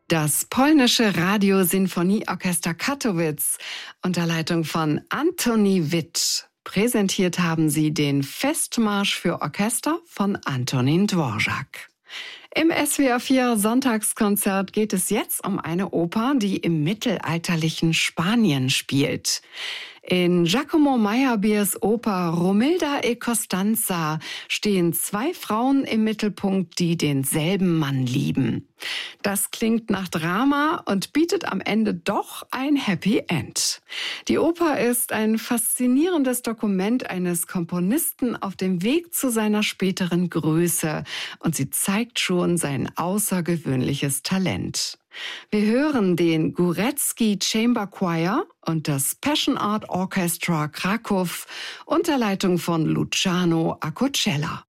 Das polnische Radiosinfonieorchester Kattowitz unter Leitung von Antoni Witt. Präsentiert haben sie den Festmarsch für Orchester von Antonín Dvořák. Im SWR 4 Sonntagskonzert geht es jetzt um eine Oper, die im mittelalterlichen Spanien spielt. In Giacomo Meyerbeers Oper Romilda e Costanza stehen zwei Frauen im Mittelpunkt, die denselben Mann lieben. Das klingt nach Drama und bietet am Ende doch ein Happy End. Die Oper ist ein faszinierendes Dokument eines Komponisten auf dem Weg zu seiner späteren Größe und sie zeigt schon sein außergewöhnliches Talent. Wir hören den Górecki Chamber Choir und das Passion Art Orchestra Kraków unter Leitung von Luciano Acocella.